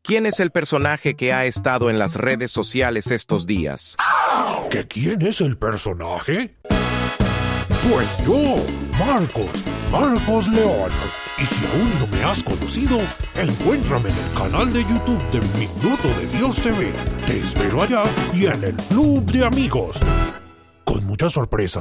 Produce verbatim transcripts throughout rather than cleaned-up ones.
¿quién es el personaje que ha estado en las redes sociales estos días? ¿Que quién es el personaje? Pues yo, Marcos, Marcos León. Y si aún no me has conocido, encuéntrame en el canal de YouTube de Minuto de Dios T V. Te espero allá y en el Club de Amigos, con muchas sorpresas.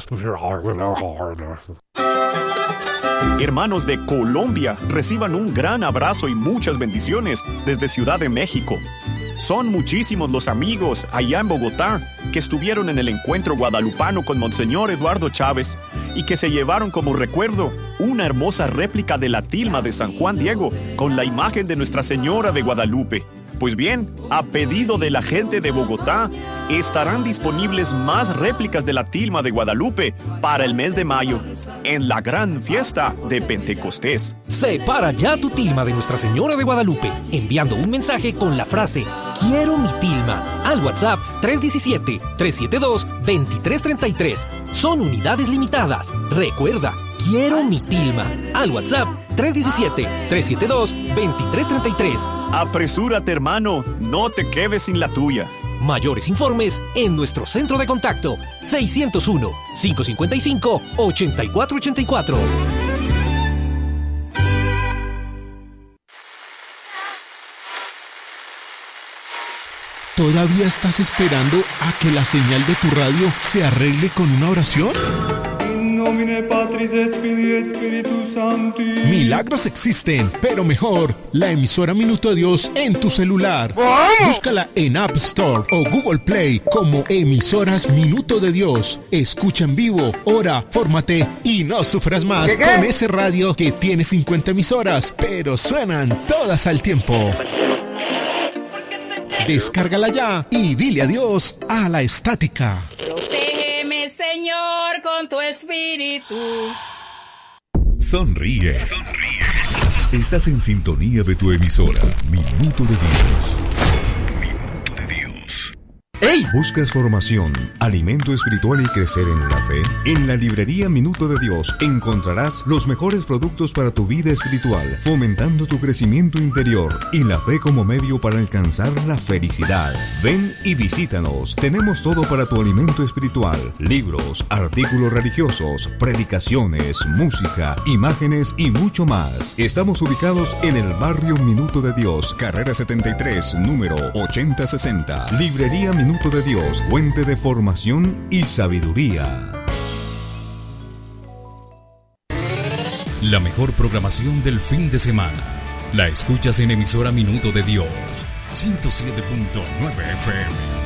Hermanos de Colombia, reciban un gran abrazo y muchas bendiciones desde Ciudad de México. Son muchísimos los amigos allá en Bogotá que estuvieron en el encuentro guadalupano con Monseñor Eduardo Chávez y que se llevaron como recuerdo una hermosa réplica de la tilma de San Juan Diego con la imagen de Nuestra Señora de Guadalupe. Pues bien, a pedido de la gente de Bogotá, estarán disponibles más réplicas de la tilma de Guadalupe para el mes de mayo, en la gran fiesta de Pentecostés. Separa ya tu tilma de Nuestra Señora de Guadalupe, enviando un mensaje con la frase "Quiero mi tilma" al WhatsApp tres uno siete, tres siete dos, dos tres tres tres. Son unidades limitadas. Recuerda, "Quiero mi tilma" al WhatsApp tres uno siete, tres siete dos, dos tres tres tres. Apresúrate, hermano, no te quedes sin la tuya. Mayores informes en nuestro centro de contacto seiscientos uno, cinco cinco cinco, ocho cuatro ocho cuatro. ¿Todavía estás esperando a que la señal de tu radio se arregle con una oración? Milagros existen, pero mejor, la emisora Minuto de Dios en tu celular. Búscala en App Store o Google Play como Emisoras Minuto de Dios. Escucha en vivo, ora, fórmate y no sufras más ¿Qué, qué? con ese radio que tiene cincuenta emisoras, pero suenan todas al tiempo. Descárgala ya y dile adiós a la estática. Protégeme, Señor, con tu espíritu. Sonríe. Sonríe. Estás en sintonía de tu emisora, Minuto de Dios. Minuto de Dios. ¡Ey! ¿Buscas formación, alimento espiritual y crecer en la fe? En la librería Minuto de Dios encontrarás los mejores productos para tu vida espiritual, fomentando tu crecimiento interior y la fe como medio para alcanzar la felicidad. Ven y visítanos. Tenemos todo para tu alimento espiritual: libros, artículos religiosos, predicaciones, música, imágenes y mucho más. Estamos ubicados en el barrio Minuto de Dios, carrera setenta y tres, número ochenta sesenta. Librería Minuto Minuto de Dios, fuente de formación y sabiduría. La mejor programación del fin de semana la escuchas en emisora Minuto de Dios, ciento siete punto nueve F M.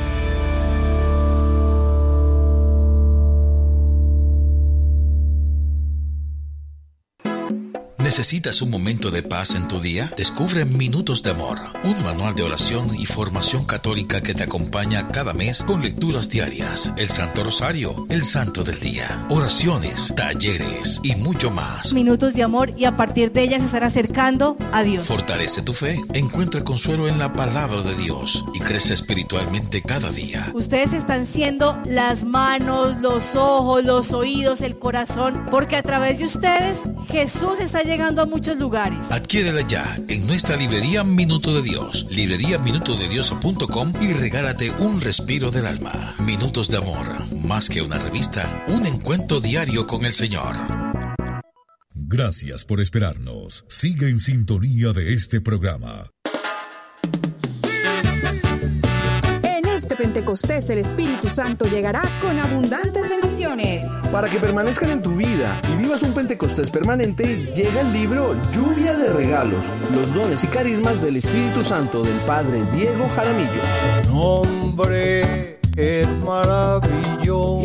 ¿Necesitas un momento de paz en tu día? Descubre Minutos de Amor, un manual de oración y formación católica que te acompaña cada mes con lecturas diarias, el Santo Rosario, el Santo del Día, oraciones, talleres y mucho más. Minutos de amor, y a partir de ellas se estará acercando a Dios. Fortalece tu fe, encuentra consuelo en la palabra de Dios y crece espiritualmente cada día. Ustedes están siendo las manos, los ojos, los oídos, el corazón, porque a través de ustedes Jesús está llegando a muchos lugares. Adquiérela ya en nuestra librería Minuto de Dios, librería minuto de dios punto com, y regálate un respiro del alma. Minutos de Amor, más que una revista, un encuentro diario con el Señor. Gracias por esperarnos. Sigue en sintonía de este programa. Este Pentecostés el Espíritu Santo llegará con abundantes bendiciones. Para que permanezcan en tu vida y vivas un Pentecostés permanente, llega el libro Lluvia de Regalos, los dones y carismas del Espíritu Santo, del Padre Diego Jaramillo. Nombre es maravilloso.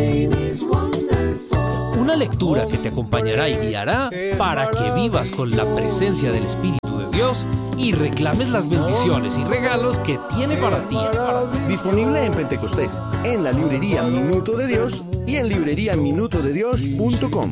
Una lectura que te acompañará y guiará para que vivas con la presencia del Espíritu de Dios y reclames las bendiciones y regalos que tiene para ti. Disponible en Pentecostés, en la librería Minuto de Dios y en librería minuto de dios punto com.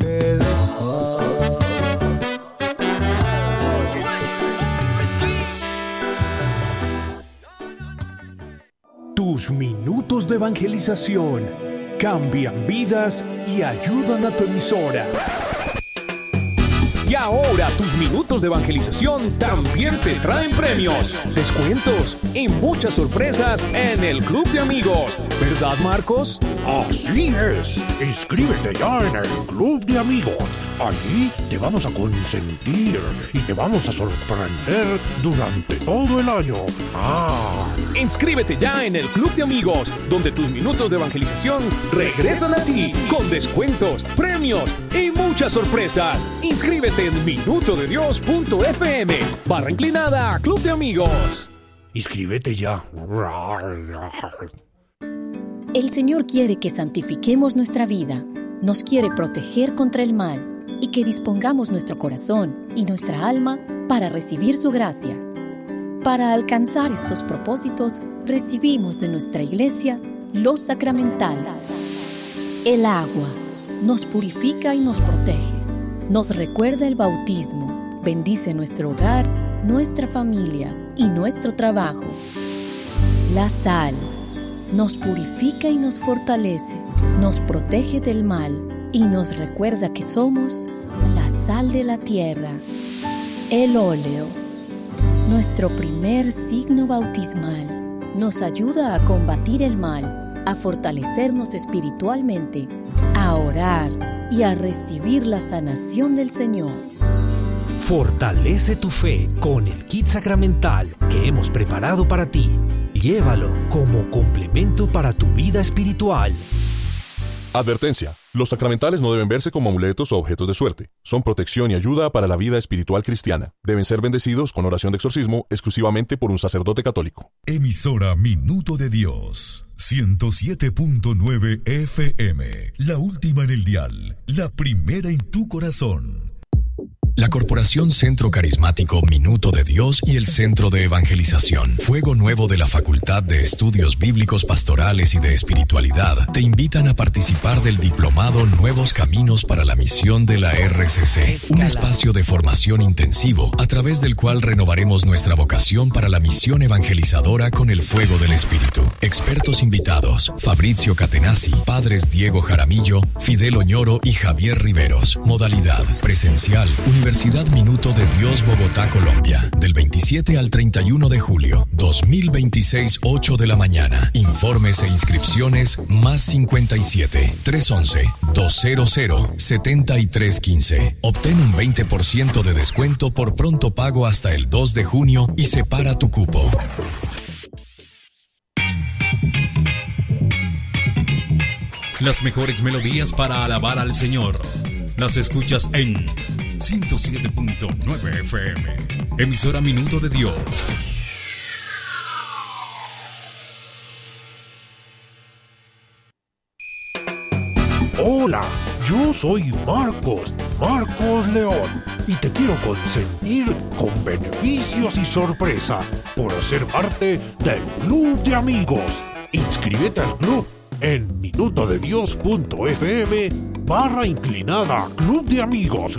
Tus minutos de evangelización cambian vidas y ayudan a tu emisora. Y ahora tus minutos de evangelización también te traen premios, descuentos y muchas sorpresas en el Club de Amigos. ¿Verdad, Marcos? Así es. Inscríbete ya en el Club de Amigos. Allí te vamos a consentir y te vamos a sorprender durante todo el año. Ah. Inscríbete ya en el Club de Amigos, donde tus minutos de evangelización regresan a ti con descuentos, premios y muchas sorpresas. Inscríbete en minutodedios.fm barra inclinada Club de Amigos. Inscríbete ya. El Señor quiere que santifiquemos nuestra vida, nos quiere proteger contra el mal y que dispongamos nuestro corazón y nuestra alma para recibir su gracia. Para alcanzar estos propósitos, recibimos de nuestra iglesia los sacramentales. El agua nos purifica y nos protege, nos recuerda el bautismo, bendice nuestro hogar, nuestra familia y nuestro trabajo. La sal nos purifica y nos fortalece, nos protege del mal y nos recuerda que somos la sal de la tierra. El óleo, nuestro primer signo bautismal, nos ayuda a combatir el mal, a fortalecernos espiritualmente, a orar y a recibir la sanación del Señor. Fortalece tu fe con el kit sacramental que hemos preparado para ti. Llévalo como complemento para tu vida espiritual. Advertencia. Los sacramentales no deben verse como amuletos o objetos de suerte. Son protección y ayuda para la vida espiritual cristiana. Deben ser bendecidos con oración de exorcismo exclusivamente por un sacerdote católico. Emisora Minuto de Dios. ciento siete punto nueve F M. La última en el dial. La primera en tu corazón. La Corporación Centro Carismático Minuto de Dios y el Centro de Evangelización Fuego Nuevo de la Facultad de Estudios Bíblicos Pastorales y de Espiritualidad te invitan a participar del diplomado Nuevos Caminos para la Misión de la R C C, un espacio de formación intensivo a través del cual renovaremos nuestra vocación para la misión evangelizadora con el fuego del Espíritu. Expertos invitados: Fabrizio Catenazzi, padres Diego Jaramillo, Fidel Oñoro y Javier Riveros. Modalidad presencial, Universidad Minuto de Dios, Bogotá, Colombia, del veintisiete al treinta y uno de julio, dos mil veintiséis, ocho de la mañana. Informes e inscripciones más cincuenta y siete, trescientos once, doscientos, setenta y tres quince. Obtén un veinte por ciento de descuento por pronto pago hasta el dos de junio y separa tu cupo. Las mejores melodías para alabar al Señor las escuchas en ciento siete punto nueve F M. Emisora Minuto de Dios. Hola, yo soy Marcos, Marcos León, y te quiero consentir con beneficios y sorpresas por ser parte del Club de Amigos. Inscríbete al club en minutodedios.fm barra inclinada Club de Amigos.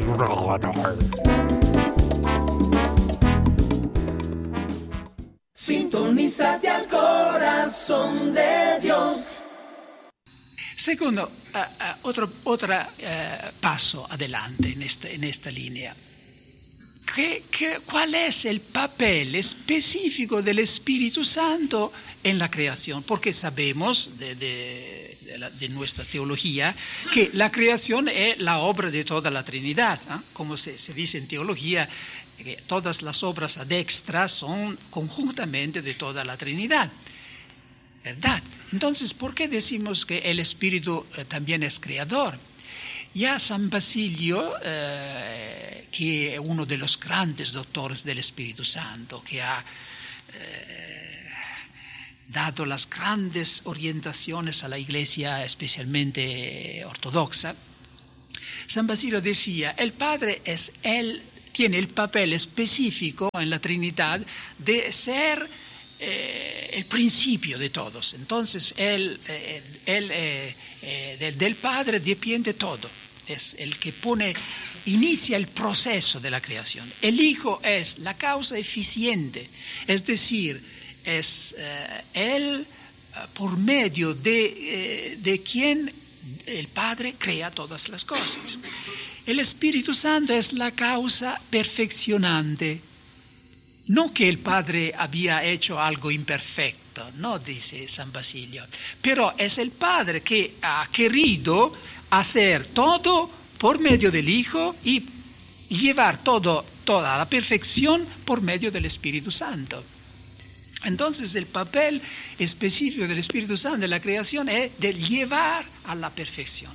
Sintonízate al corazón de Dios. Segundo, uh, uh, otro otro uh, paso adelante en esta, en esta línea. ¿Qué, qué, ¿Cuál es el papel específico del Espíritu Santo en la creación? Porque sabemos de, de, de, la, de nuestra teología que la creación es la obra de toda la Trinidad, ¿eh? Como se, se dice en teología, que todas las obras ad extra son conjuntamente de toda la Trinidad, ¿verdad? Entonces, ¿por qué decimos que el Espíritu eh, también es creador? Ya San Basilio, eh, que es uno de los grandes doctores del Espíritu Santo, que ha eh, dado las grandes orientaciones a la Iglesia, especialmente ortodoxa, San Basilio decía, el Padre es él, tiene el papel específico en la Trinidad de ser eh, el principio de todos. Entonces, él, eh, él, eh, eh, del, del Padre depende todo. Es el que pone, inicia el proceso de la creación. El Hijo es la causa eficiente, es decir, es eh, Él por medio de, eh, de quien el Padre crea todas las cosas. El Espíritu Santo es la causa perfeccionante. No que el Padre había hecho algo imperfecto, no dice San Basilio, pero es el Padre que ha querido hacer todo por medio del Hijo y llevar todo, toda la perfección por medio del Espíritu Santo. Entonces el papel específico del Espíritu Santo en la creación es de llevar a la perfección.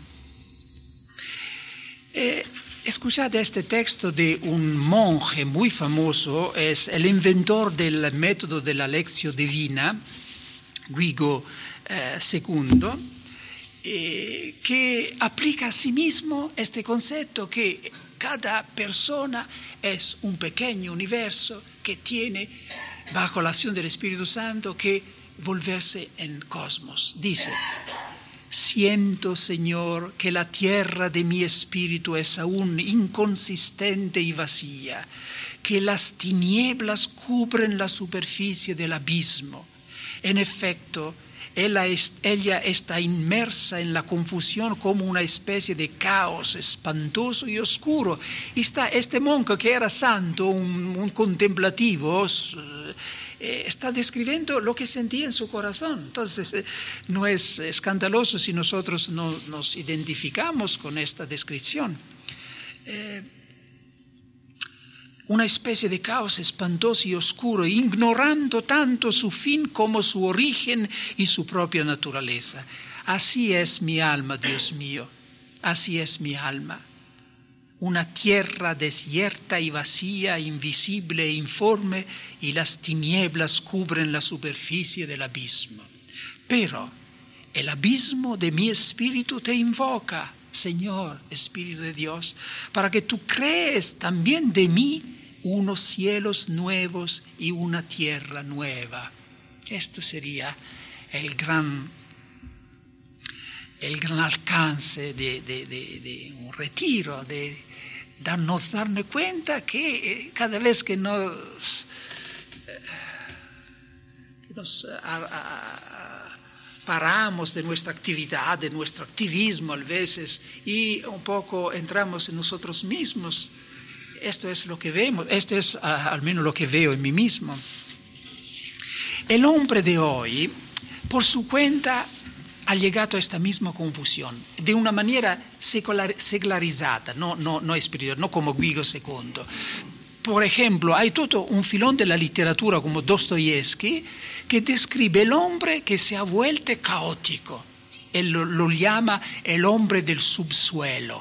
Eh, escuchad este texto de un monje muy famoso, es el inventor del método de la lección divina, Guigo eh, segundo, eh, que aplica a sí mismo este concepto que cada persona es un pequeño universo que tiene, bajo la acción del Espíritu Santo, que volverse en cosmos. Dice: siento, Señor, que la tierra de mi espíritu es aún inconsistente y vacía, que las tinieblas cubren la superficie del abismo. En efecto, ella, es, ella está inmersa en la confusión como una especie de caos espantoso y oscuro. Y está este monje que era santo, un, un contemplativo, eh, está describiendo lo que sentía en su corazón. Entonces, eh, no es escandaloso si nosotros no nos identificamos con esta descripción. Eh, una especie de caos espantoso y oscuro, ignorando tanto su fin como su origen y su propia naturaleza. Así es mi alma, Dios mío, así es mi alma. Una tierra desierta y vacía, invisible e informe, y las tinieblas cubren la superficie del abismo. Pero el abismo de mi espíritu te invoca, Señor, Espíritu de Dios, para que tú crees también de mí unos cielos nuevos y una tierra nueva. Esto sería el gran, el gran alcance de, de, de, de un retiro, de darnos darnos cuenta que cada vez que nos, nos a, a, paramos de nuestra actividad, de nuestro activismo a veces, y un poco entramos en nosotros mismos, esto es lo que vemos, esto es uh, al menos lo que veo en mí mismo. El hombre de hoy, por su cuenta, ha llegado a esta misma confusión, de una manera secular, secularizada, no, no, no espiritual, no como Guigo segundo. Por ejemplo, hay todo un filón de la literatura como Dostoyevsky que describe el hombre que se ha vuelto caótico. Él lo, lo llama el hombre del subsuelo.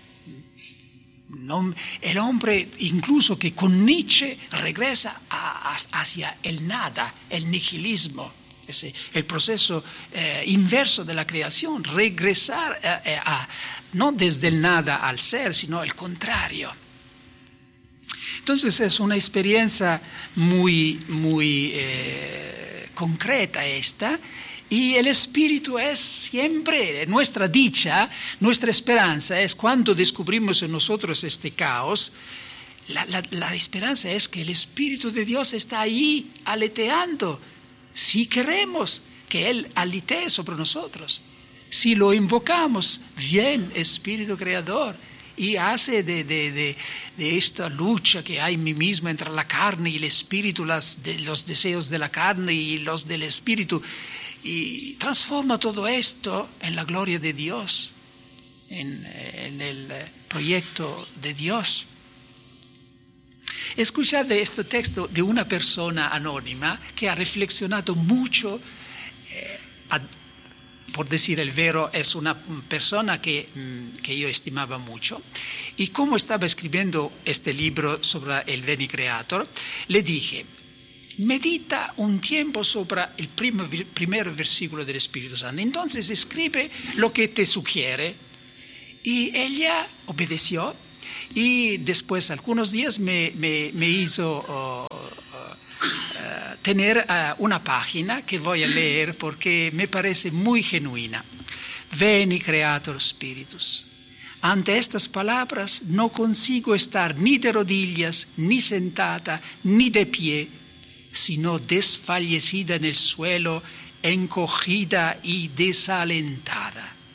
El hombre incluso que con Nietzsche regresa a, a, hacia el nada, el nihilismo, ese, el proceso eh, inverso de la creación, regresar a, a, a, no desde el nada al ser, sino el contrario. Entonces es una experiencia muy, muy eh, concreta esta, y el espíritu es siempre nuestra dicha, nuestra esperanza es cuando descubrimos en nosotros este caos, la, la, la esperanza es que el Espíritu de Dios está ahí aleteando, si queremos que Él aletee sobre nosotros, si lo invocamos, bien Espíritu Creador, y hace de, de, de, de esta lucha que hay en mí mismo entre la carne y el espíritu, las, de, los deseos de la carne y los del espíritu, y transforma todo esto en la gloria de Dios, en, en el proyecto de Dios. Escuchad de este texto de una persona anónima que ha reflexionado mucho, eh, a, por decir el vero, es una persona que, que yo estimaba mucho, y como estaba escribiendo este libro sobre el Veni Creator, le dije: medita un tiempo sobre el primer, primer versículo del Espíritu Santo, entonces escribe lo que te sugiere. Y ella obedeció, y después, algunos días, me, me, me hizo uh, uh, uh, tener uh, una página que voy a leer porque me parece muy genuina. Veni Creator Spiritus. Ante estas palabras no consigo estar ni de rodillas, ni sentada, ni de pie, sino desfallecida en el suelo, encogida y desalentada.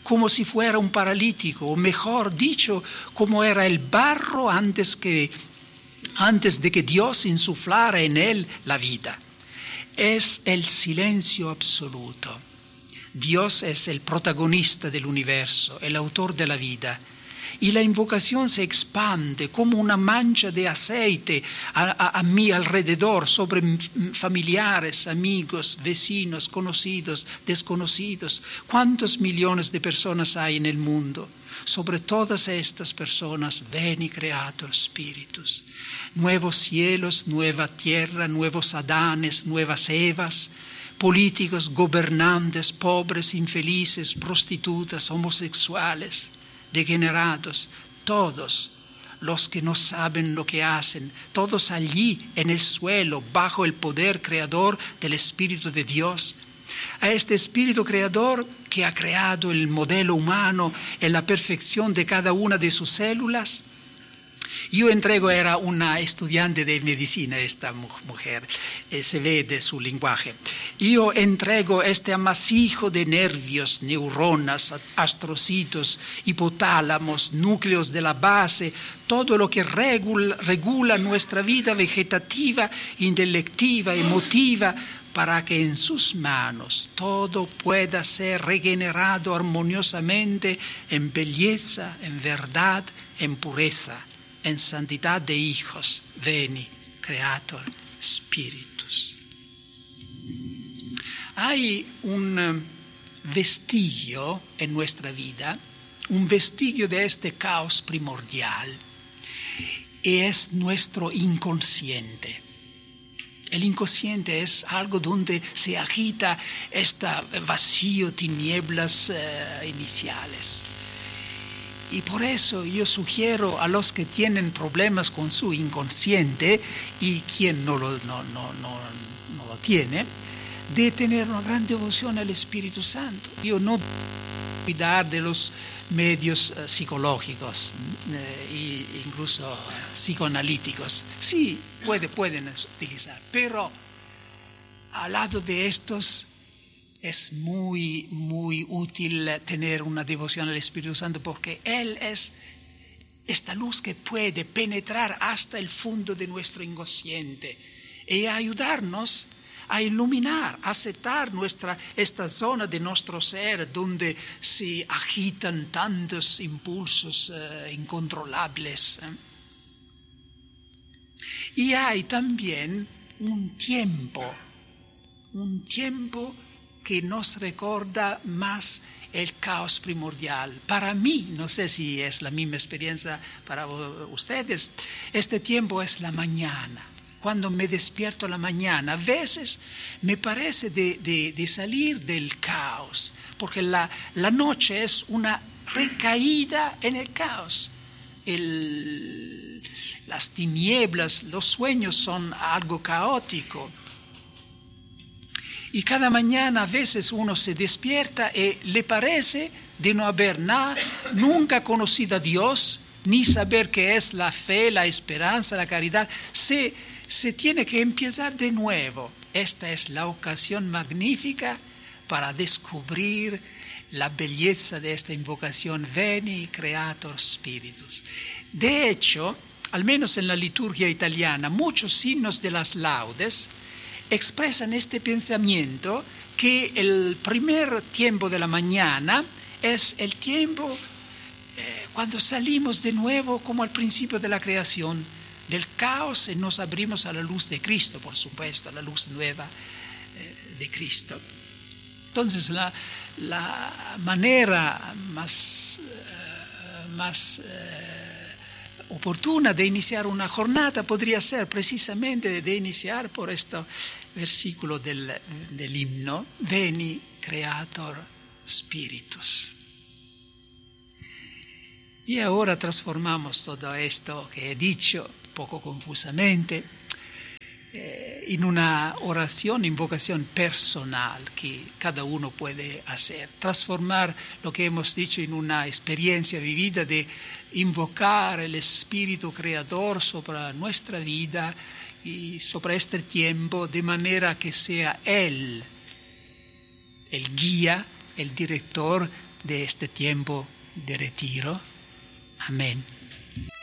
como si fuera un paralítico, o mejor dicho, como era el barro antes, que, antes de que Dios insuflara en él la vida. Es el silencio absoluto. Dios es el protagonista del universo, el autor de la vida. Y la invocación se expande como una mancha de aceite a, a, a mi alrededor, sobre familiares, amigos, vecinos, conocidos, desconocidos. ¿Cuántos millones de personas hay en el mundo? Sobre todas estas personas, veni Creator Spiritus. Nuevos cielos, nueva tierra, nuevos Adanes, nuevas Evas, políticos, gobernantes, pobres, infelices, prostitutas, homosexuales, degenerados, todos los que no saben lo que hacen, todos allí en el suelo, bajo el poder creador del Espíritu de Dios. A este Espíritu creador que ha creado el modelo humano en la perfección de cada una de sus células. Yo entrego, era una estudiante de medicina esta mujer, eh, se ve de su lenguaje. Yo entrego este amasijo de nervios, neuronas, astrocitos, hipotálamos, núcleos de la base, todo lo que regula, regula nuestra vida vegetativa, intelectiva, emotiva, para que en sus manos todo pueda ser regenerado armoniosamente en belleza, en verdad, en pureza, en santidad de hijos. Veni, Creator Spiritus. Hay un vestigio en nuestra vida, un vestigio de este caos primordial, y es nuestro inconsciente. El inconsciente es algo donde se agita este vacío, tinieblas eh, iniciales. Y por eso yo sugiero a los que tienen problemas con su inconsciente, y quien no lo, no, no, no, no lo tiene, de tener una gran devoción al Espíritu Santo. Yo no cuidar de los medios uh, psicológicos e uh, incluso uh, psicoanalíticos. Sí, puede, pueden utilizar, pero al lado de estos es muy, muy útil tener una devoción al Espíritu Santo, porque Él es esta luz que puede penetrar hasta el fondo de nuestro inconsciente y ayudarnos a iluminar, a setar nuestra, esta zona de nuestro ser donde se agitan tantos impulsos uh, incontrolables. ¿eh? Y hay también un tiempo, un tiempo que nos recuerda más el caos primordial. Para mí, no sé si es la misma experiencia para ustedes, este tiempo es la mañana. Cuando me despierto la mañana, a veces me parece de, de, de salir del caos, porque la, la noche es una recaída en el caos. El, las tinieblas, los sueños son algo caótico. Y cada mañana a veces uno se despierta y le parece de no haber nada, nunca conocido a Dios, ni saber qué es la fe, la esperanza, la caridad. Se, se tiene que empezar de nuevo. Esta es la ocasión magnífica para descubrir la belleza de esta invocación, Veni Creator Spiritus. De hecho, al menos en la liturgia italiana, muchos signos de las laudes expresan este pensamiento que el primer tiempo de la mañana es el tiempo eh, cuando salimos de nuevo, como al principio de la creación, del caos, y nos abrimos a la luz de Cristo, por supuesto, a la luz nueva eh, de Cristo. Entonces la, la manera más, eh, más eh, oportuna de iniciar una jornada podría ser precisamente de iniciar por este versículo del, del himno, Veni Creator Spiritus. Y ahora transformamos todo esto que he dicho, poco confusamente, eh, en una oración, invocación personal que cada uno puede hacer. Transformar lo que hemos dicho en una experiencia vivida de invocar el Espíritu Creador sobre nuestra vida y sobre este tiempo, de manera que sea Él el guía, el director de este tiempo de retiro. Amén.